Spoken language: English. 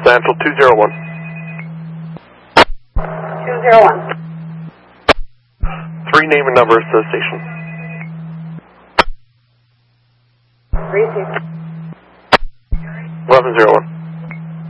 Central 201. 201. 3 name and numbers to the station. 32. 1101.